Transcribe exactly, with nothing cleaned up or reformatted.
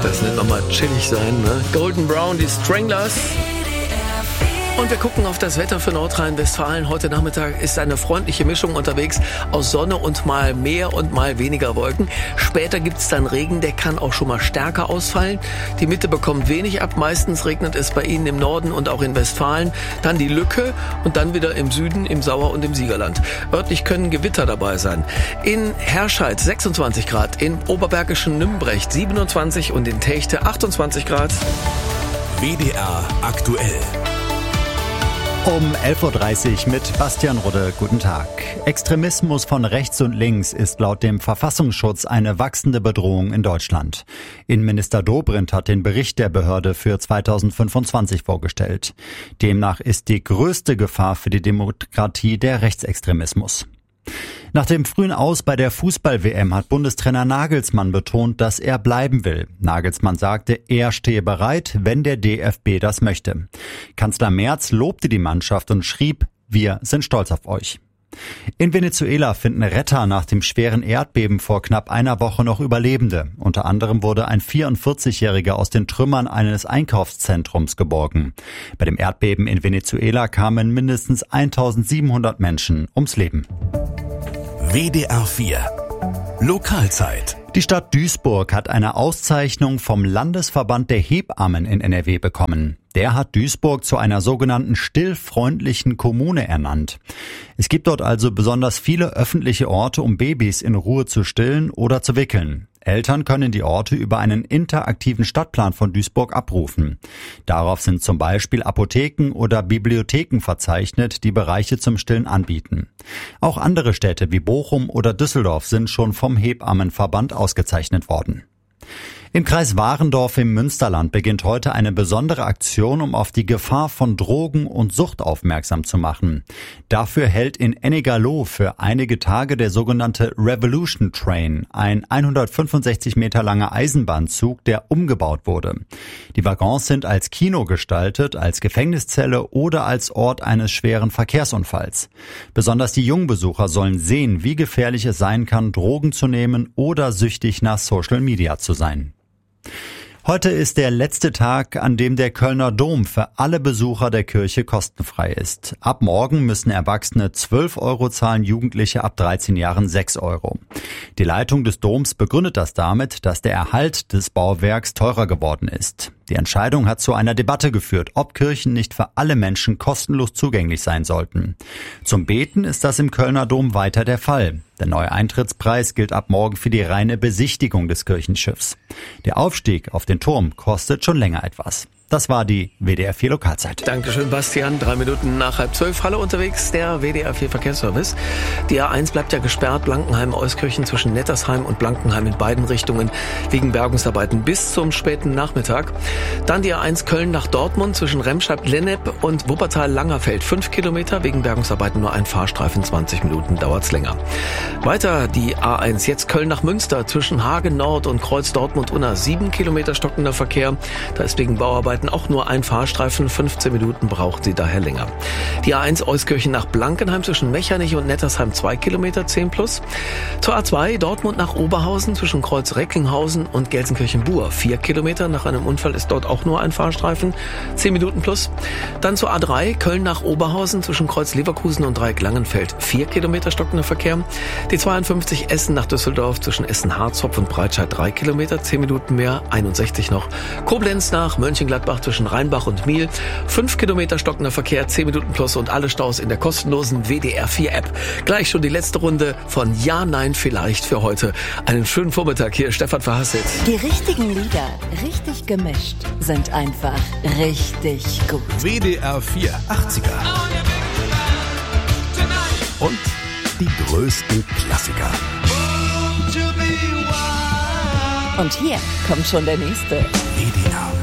Das nennt man mal chillig sein, ne? Golden Brown, die Stranglers. Und wir gucken auf das Wetter für Nordrhein-Westfalen. Heute Nachmittag ist eine freundliche Mischung unterwegs aus Sonne und mal mehr und mal weniger Wolken. Später gibt's dann Regen, der kann auch schon mal stärker ausfallen. Die Mitte bekommt wenig ab. Meistens regnet es bei Ihnen im Norden und auch in Westfalen. Dann die Lücke und dann wieder im Süden, im Sauer- und im Siegerland. Örtlich können Gewitter dabei sein. In Herscheid sechsundzwanzig Grad, in oberbergischen Nümbrecht siebenundzwanzig und in Techte achtundzwanzig Grad. W D R aktuell. Um elf Uhr dreißig mit Bastian Rudde. Guten Tag. Extremismus von rechts und links ist laut dem Verfassungsschutz eine wachsende Bedrohung in Deutschland. Innenminister Dobrindt hat den Bericht der Behörde für zweitausendfünfundzwanzig vorgestellt. Demnach ist die größte Gefahr für die Demokratie der Rechtsextremismus. Nach dem frühen Aus bei der Fußball-W M hat Bundestrainer Nagelsmann betont, dass er bleiben will. Nagelsmann sagte, er stehe bereit, wenn der D F B das möchte. Kanzler Merz lobte die Mannschaft und schrieb, wir sind stolz auf euch. In Venezuela finden Retter nach dem schweren Erdbeben vor knapp einer Woche noch Überlebende. Unter anderem wurde ein vierundvierzigjähriger aus den Trümmern eines Einkaufszentrums geborgen. Bei dem Erdbeben in Venezuela kamen mindestens eintausendsiebenhundert Menschen ums Leben. W D R vier Lokalzeit. Die Stadt Duisburg hat eine Auszeichnung vom Landesverband der Hebammen in N R W bekommen. Der hat Duisburg zu einer sogenannten stillfreundlichen Kommune ernannt. Es gibt dort also besonders viele öffentliche Orte, um Babys in Ruhe zu stillen oder zu wickeln. Eltern können die Orte über einen interaktiven Stadtplan von Duisburg abrufen. Darauf sind zum Beispiel Apotheken oder Bibliotheken verzeichnet, die Bereiche zum Stillen anbieten. Auch andere Städte wie Bochum oder Düsseldorf sind schon vom Hebammenverband ausgezeichnet worden. Im Kreis Warendorf im Münsterland beginnt heute eine besondere Aktion, um auf die Gefahr von Drogen und Sucht aufmerksam zu machen. Dafür hält in Ennigerloh für einige Tage der sogenannte Revolution Train, ein hundertfünfundsechzig Meter langer Eisenbahnzug, der umgebaut wurde. Die Waggons sind als Kino gestaltet, als Gefängniszelle oder als Ort eines schweren Verkehrsunfalls. Besonders die jungen Besucher sollen sehen, wie gefährlich es sein kann, Drogen zu nehmen oder süchtig nach Social Media zu sein. Heute ist der letzte Tag, an dem der Kölner Dom für alle Besucher der Kirche kostenfrei ist. Ab morgen müssen Erwachsene zwölf Euro zahlen, Jugendliche ab dreizehn Jahren sechs Euro. Die Leitung des Doms begründet das damit, dass der Erhalt des Bauwerks teurer geworden ist. Die Entscheidung hat zu einer Debatte geführt, ob Kirchen nicht für alle Menschen kostenlos zugänglich sein sollten. Zum Beten ist das im Kölner Dom weiter der Fall. Der neue Eintrittspreis gilt ab morgen für die reine Besichtigung des Kirchenschiffs. Der Aufstieg auf den Turm kostet schon länger etwas. Das war die W D R vier Lokalzeit. Dankeschön, Bastian. Drei Minuten nach halb zwölf. Hallo unterwegs, der W D R vier Verkehrsservice. Die A eins bleibt ja gesperrt, Blankenheim-Euskirchen zwischen Nettersheim und Blankenheim in beiden Richtungen wegen Bergungsarbeiten bis zum späten Nachmittag. Dann die A eins Köln nach Dortmund zwischen Remscheid-Lennep und Wuppertal-Langerfeld. Fünf Kilometer, wegen Bergungsarbeiten nur ein Fahrstreifen, zwanzig Minuten dauert's länger. Weiter die A eins, jetzt Köln nach Münster zwischen Hagen Nord und Kreuz Dortmund-Unna. Sieben Kilometer stockender Verkehr. Da ist wegen Bauarbeiten auch nur ein Fahrstreifen, fünfzehn Minuten braucht sie daher länger. Die A eins Euskirchen nach Blankenheim zwischen Mechernich und Nettersheim zwei Kilometer, zehn plus. Zur A zwei Dortmund nach Oberhausen zwischen Kreuz Recklinghausen und Gelsenkirchen-Buhr, vier Kilometer. Nach einem Unfall ist dort auch nur ein Fahrstreifen, zehn Minuten plus. Dann zur A drei Köln nach Oberhausen zwischen Kreuz Leverkusen und Dreieck Langenfeld, vier Kilometer stockender Verkehr. Die zweiundfünfzig Essen nach Düsseldorf zwischen Essen-Harzopf und Breitscheid, drei Kilometer, zehn Minuten mehr, einundsechzig noch. Koblenz nach Mönchengladbach zwischen Rheinbach und Miel. fünf Kilometer stockender Verkehr, zehn Minuten plus und alle Staus in der kostenlosen W D R vier App. Gleich schon die letzte Runde von Ja, Nein, Vielleicht für heute. Einen schönen Vormittag, hier Stefan Verhasselt. Die richtigen Lieder, richtig gemischt, sind einfach richtig gut. W D R vier achtziger. Und die größten Klassiker. Und hier kommt schon der nächste. W D R